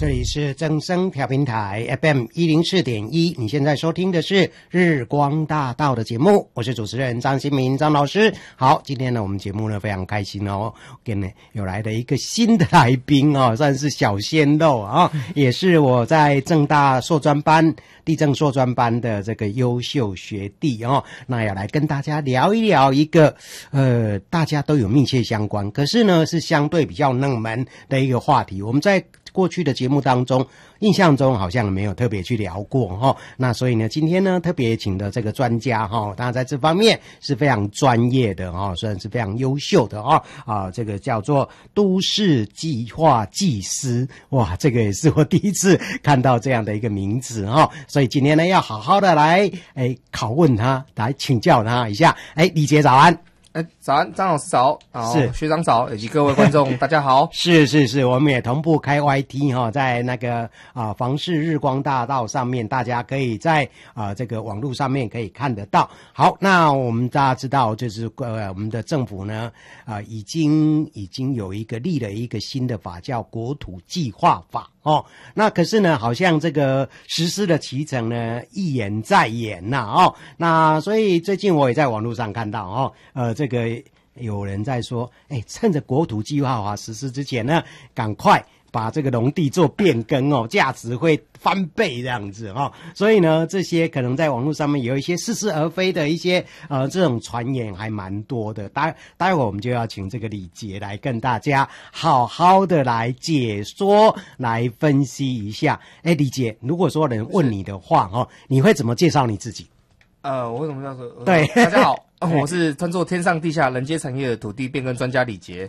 这里是正声调频台 FM104.1，你现在收听的是日光大道的节目，我是主持人张新民张老师。好，今天呢我们节目呢非常开心哦，跟呢有来的一个新的来宾哦，算是小鲜肉啊，也是我在政大硕专班地政硕专班的这个优秀学弟哦，那要来跟大家聊一聊一个大家都有密切相关，可是呢是相对比较冷门的一个话题。我们在过去的节目当中，印象中好像没有特别去聊过哈。那所以呢，今天呢特别请的这个专家哈，当然在这方面是非常专业的哈，算是非常优秀的这个叫做都市计划技师，哇，这个也是我第一次看到这样的一个名字哈。所以今天呢要好好的来拷问他，来请教他一下。李杰早安。 早安，张老师早，是学长早，以及各位观众大家好。 是，我们也同步开 YT 哈，在那个房市日光大道上面，大家可以在这个网络上面可以看得到。好，那我们大家知道，就是我们的政府呢已经有立了一个新的法，叫国土计划法哦。那可是呢，好像这个实施的期程呢一延再延哦。那所以最近我也在网络上看到这个有人在说，趁着国土计划法实施之前呢，赶快把这个农地做变更价值会翻倍这样子所以呢，这些可能在网络上面有一些似是而非的一些这种传言还蛮多的。待会我们就要请这个李杰来跟大家好好的来解说，来分析一下。李杰，如果说人问你的话你会怎么介绍你自己？ 我为什么这样说？ 对， 大家好。我是专做天上地下人皆产业的土地变更专家李杰。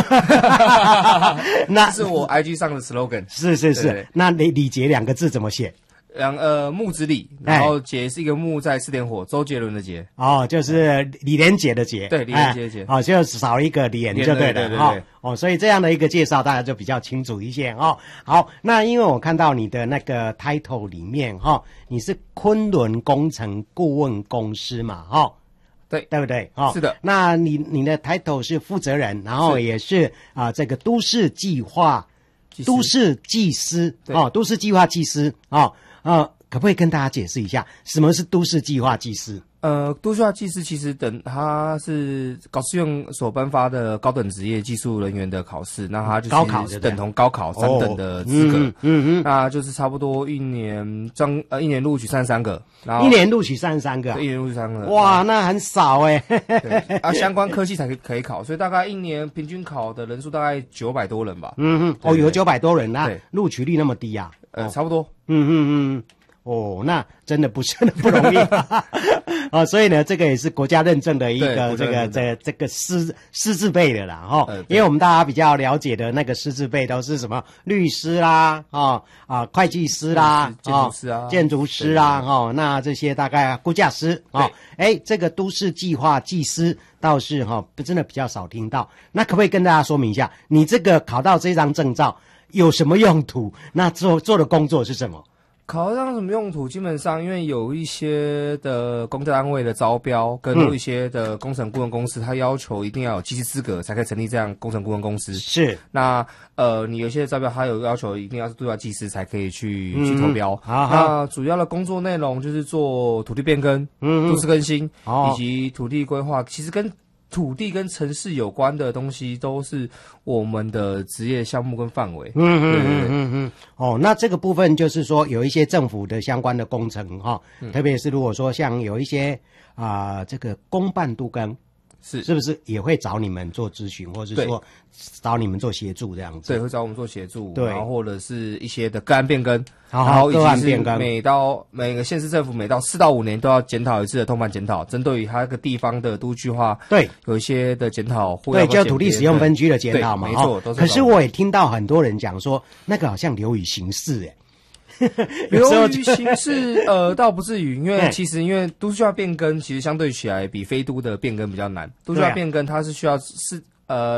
那是我 IG 上的 slogan。 是。那李杰两个字怎么写？ 木子李，然后杰是一个木在四点火，周杰伦的杰。 就是李连杰的杰。 对，李连杰的杰。 就少一个连就对了。对。所以这样的一个介绍大家就比较清楚一些好，那因为我看到你的那个 title 里面你是昆仑工程顾问公司嘛对不对？ 是的。 那你的 title 是负责人，然后也是这个都市计划都市技师都市计划技师可不可以跟大家解释一下什么是都市计划技师？ 都市计划技师其实他是高试用所颁发的高等职业技术人员的考试，那他就是高考等同高考3等的资格。那就是差不多一年录取33个，然后一年录取33个， 一年录取33个。 哇，那很少对相关科系才可以考，所以大概一年平均考的人数大概900多人吧。 有900多人啊，录取率那么低啊？ 差不多。 那真的不容易所以呢，这个也是国家认证的一个这个师字辈的啦因为我们大家比较了解的那个师字辈都是什么律师啦会计师啦建筑师啦那这些大概估价师这个都市计划技师倒是真的比较少听到。那可不可以跟大家说明一下，你这个考到这张证照有什么用途？那做的工作是什么？ 考上什么用途？基本上，因为有一些的公家单位的招标，跟有一些的工程顾问公司，它要求一定要有技师资格才可以成立这样工程顾问公司。 是。 那你有些招标，它有要求一定要是对外技师才可以去投标。那主要的工作内容就是做土地变更、都市更新以及土地规划。其实跟土地跟城市有关的东西都是我们的职业项目跟范围。 那这个部分就是说有一些政府的相关的工程特别是如果说像有一些这个公办都更是不是也会找你们做咨询，或者是说找你们做协助这样子？ 对，会找我们做协助， 对， 然后或者是一些的个案变更， 然后个案变更， 每个县市政府每到4到5年都要检讨一次的通盘检讨，针对于它那个地方的都计划， 对， 有一些的检讨， 对，叫土地使用分区的检讨嘛， 没错。 可是我也听到很多人讲说，那个好像流于形式流于形式倒不至于，因为其实因为都市计划变更，其实相对起来比非都的变更比较难。都市计划变更它是需要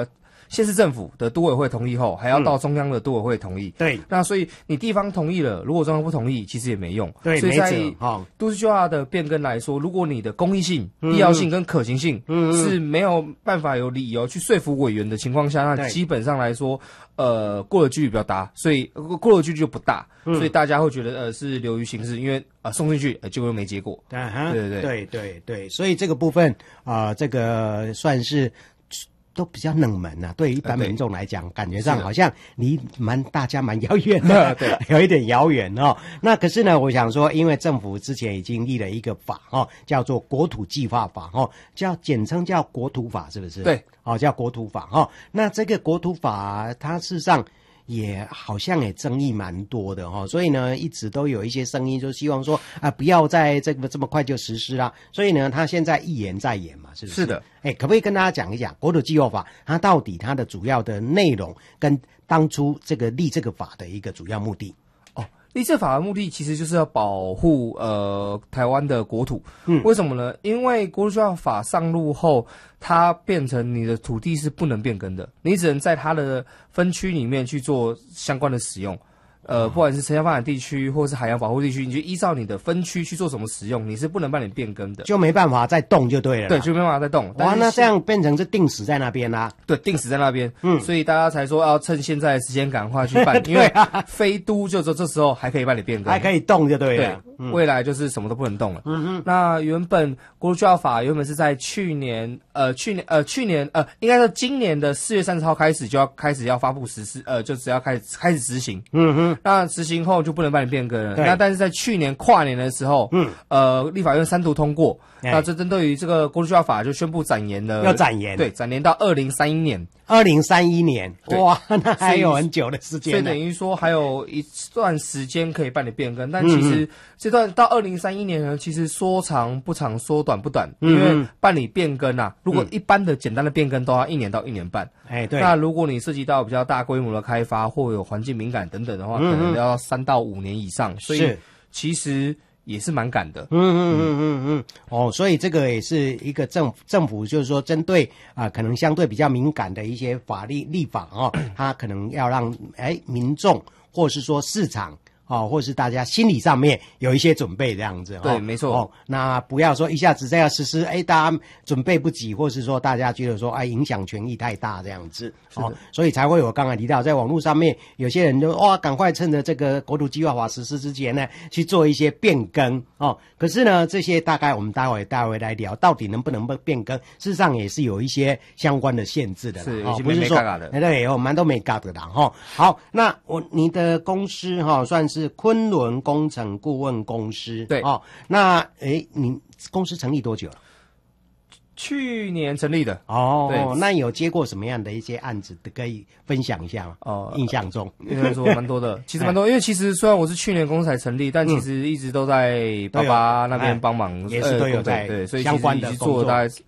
县市政府的都委会同意后，还要到中央的都委会同意。 对， 那所以你地方同意了，如果中央不同意，其实也没用。 对， 所以在都市计划的变更来说，如果你的公益性、必要性跟可行性是没有办法有理由去说服委员的情况下，那基本上来说，过的几率比较大，所以过的几率就不大，所以大家会觉得是流于形式，因为送进去结果又没结果。 对，所以这个部分这个算是都比较冷门啊，对于一般民众来讲，感觉上好像离大家蛮遥远的，对，有一点遥远哦。那可是呢，我想说，因为政府之前已经立了一个法叫做国土计划法简称叫国土法，是不是？对，叫国土法那这个国土法，它事实上也好像也争议蛮多的所以呢，一直都有一些声音，就希望说不要在这么快就实施啦。所以呢，他现在一言再言嘛，是不是？是的。可不可以跟大家讲一讲国土计划法，它到底它的主要的内容跟当初这个立这个法的一个主要目的？ 立这法的目的其实就是要保护台湾的国土。为什么呢？因为国土计划法上路后，它变成你的土地是不能变更的，你只能在它的分区里面去做相关的使用。不管是城乡发展地区或是海洋保护地区，你就依照你的分区去做什么使用，你是不能帮你变更的， 就没办法再动就对了。 对，就没办法再动。 哇，那这样变成是定死在那边啦。 对，定死在那边。所以大家才说要趁现在的时间赶快去办，因为非都就这时候还可以帮你变更，还可以动就对了。 对，未来就是什么都不能动了。那原本国土计划法原本是在去年应该说今年的4月30号开始就要开始发布实施，就只要开始执行。那执行后就不能帮你变更了。那但是在去年跨年的时候，立法院3读通过，那这针对于这个国土计划法就宣布展延了， 要展延， 对，展延到2031年。 2031年，哇，那还有很久的时间， 所以等于说还有一段时间可以办理变更。但其实这段到2031年呢，其实说长不长，说短不短，因为办理变更如果一般的简单的变更都要1年到1年半。对。那如果你涉及到比较大规模的开发或有环境敏感等等的话，可能要3到5年以上。所以其实也是蛮赶的。 所以这个也是一个政府就是说针对可能相对比较敏感的一些法律立法它可能要让民众或是说市场或是大家心理上面有一些准备这样子。 对，没错。 那不要说一下子再要实施，大家准备不及，或是说大家觉得说影响权益太大这样子。所以才会我刚才提到，在网络上面有些人就赶快趁着这个国土计划法实施之前呢，去做一些变更可是呢，这些大概我们待会来聊，到底能不能变更？事实上也是有一些相关的限制的， 是不是说对， 有蛮多没嘎的啦好，那你的公司算是昆仑工程顾问公司， 对那你公司成立多久了？ 去年成立的。 对，那有接过什么样的一些案子可以分享一下吗？印象中应该说蛮多的，其实蛮多，因为其实虽然我是去年公司才成立，但其实一直都在爸爸那边帮忙， 也是都有在对，所以相关的其实做了大概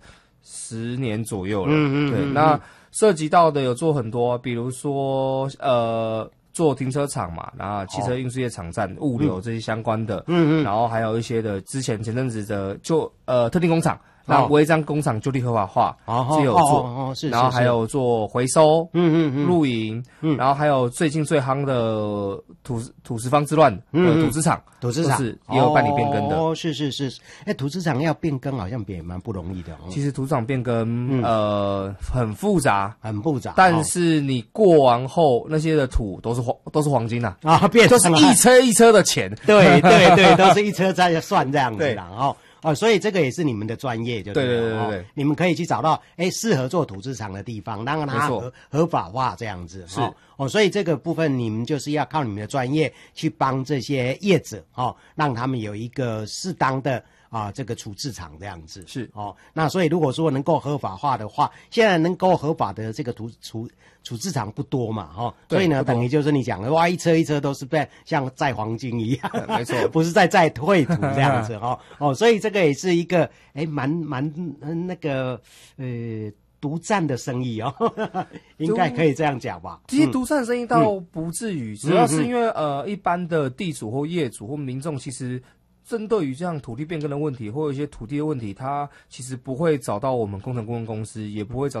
10年左右了。对，那涉及到的有做很多，比如说做停车场嘛，然后汽车运输业场站、物流这些相关的，然后还有一些的前阵子的特定工厂。那违章工厂就地合法化，是有做，然后还有做回收，露营，然后还有最近最夯的土石方之乱土资厂是也有办理变更的。 是，土资厂要变更好像也蛮不容易的。 其实土厂变更很复杂，但是你过完后那些的土都是黄金变都是一车一车的钱， 对，都是一车在算这样子啦所以这个也是你们的专业，就对， 你们可以去找到适合做土资厂的地方，让它合法化这样子。所以这个部分你们就是要靠你们的专业去帮这些业者让他们有一个适当的这个处置场这样子。 是那所以如果说能够合法化的话，现在能够合法的这个处置场不多嘛所以呢等于就是你讲的一车一车都是像载黄金一样， 没错， 不是在绘土这样子所以这个也是一个蛮那个独占的生意应该可以这样讲吧。 其实独占生意倒不至于，主要是因为一般的地主或业主或民众其实针对于这样土地变更的问题，或有一些土地的问题，他其实不会找到我们工程顾问公司，也不会找到